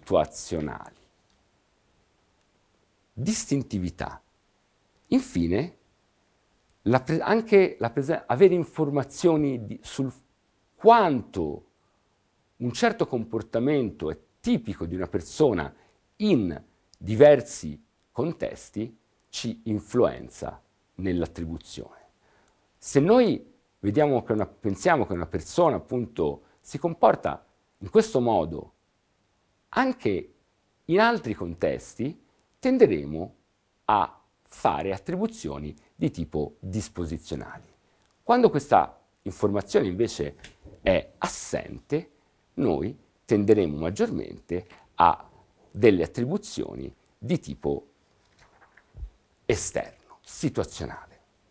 situazionali. Distintività. Infine, avere informazioni sul quanto un certo comportamento è tipico di una persona in diversi contesti ci influenza nell'attribuzione. Se noi pensiamo che una persona appunto si comporta in questo modo anche in altri contesti, tenderemo a fare attribuzioni di tipo disposizionali. Quando questa informazione invece è assente, noi tenderemo maggiormente a delle attribuzioni di tipo esterno, situazionale.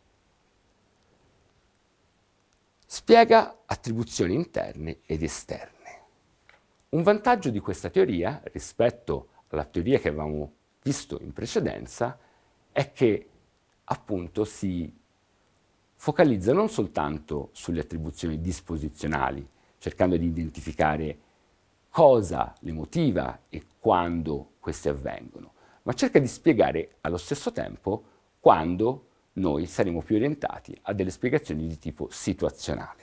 Spiega attribuzioni interne ed esterne. Un vantaggio di questa teoria rispetto alla teoria che avevamo visto in precedenza è che appunto si focalizza non soltanto sulle attribuzioni disposizionali, cercando di identificare cosa le motiva e quando queste avvengono, ma cerca di spiegare allo stesso tempo quando noi saremo più orientati a delle spiegazioni di tipo situazionale.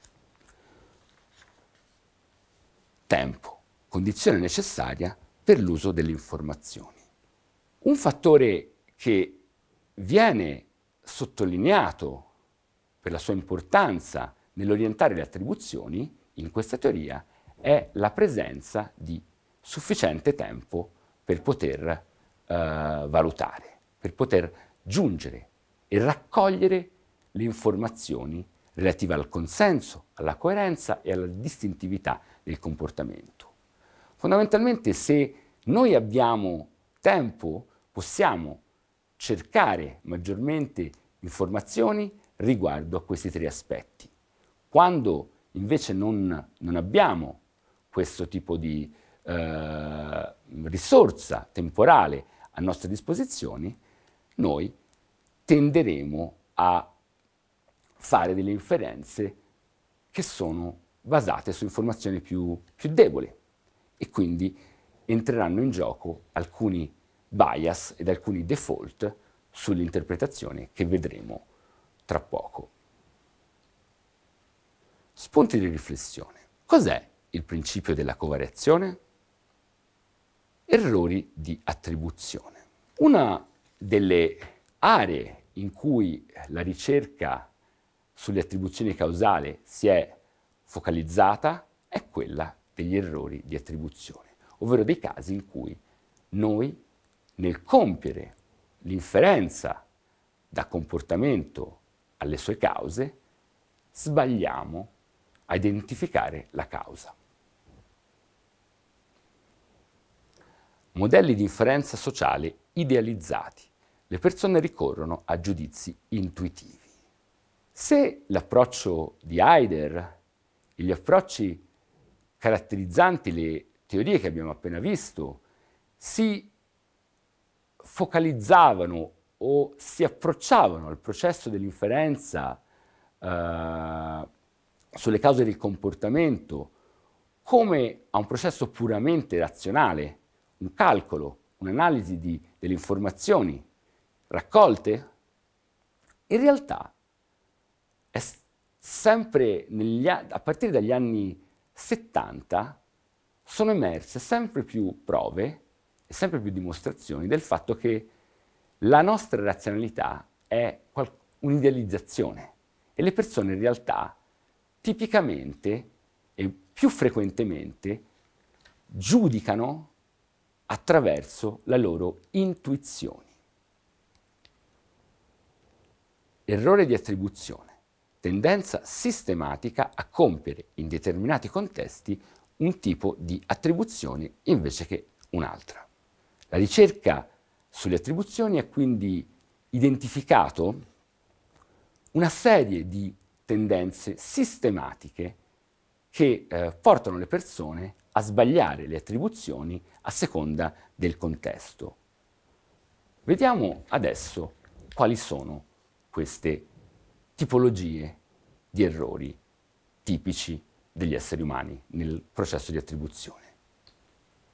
Tempo, condizione necessaria per l'uso delle informazioni. Un fattore che viene sottolineato per la sua importanza nell'orientare le attribuzioni in questa teoria è la presenza di sufficiente tempo per poter valutare, per poter giungere e raccogliere le informazioni relative al consenso, alla coerenza e alla distintività del comportamento. Fondamentalmente, se noi abbiamo tempo, possiamo cercare maggiormente informazioni riguardo a questi tre aspetti. Quando invece non abbiamo questo tipo di risorsa temporale a nostra disposizione, noi tenderemo a fare delle inferenze che sono basate su informazioni più deboli e quindi entreranno in gioco alcuni bias ed alcuni default sull'interpretazione che vedremo tra poco. Spunti di riflessione. Cos'è il principio della covariazione? Errori di attribuzione. Una delle aree in cui la ricerca sulle attribuzioni causali si è focalizzata è quella degli errori di attribuzione, ovvero dei casi in cui noi, nel compiere l'inferenza da comportamento alle sue cause, sbagliamo a identificare la causa. Modelli di inferenza sociale idealizzati. Le persone ricorrono a giudizi intuitivi. Se l'approccio di Haider e gli approcci caratterizzanti le teorie che abbiamo appena visto si focalizzavano o si approcciavano al processo dell'inferenza sulle cause del comportamento come a un processo puramente razionale, un calcolo, un'analisi delle informazioni raccolte, in realtà è sempre a partire dagli anni 70 sono emerse sempre più prove e sempre più dimostrazioni del fatto che la nostra razionalità è un'idealizzazione e le persone in realtà tipicamente e più frequentemente giudicano attraverso le loro intuizioni. Errore di attribuzione. Tendenza sistematica a compiere in determinati contesti un tipo di attribuzione invece che un'altra. La ricerca sulle attribuzioni ha quindi identificato una serie di tendenze sistematiche che portano le persone a sbagliare le attribuzioni a seconda del contesto. Vediamo adesso quali sono queste tipologie di errori tipici degli esseri umani nel processo di attribuzione.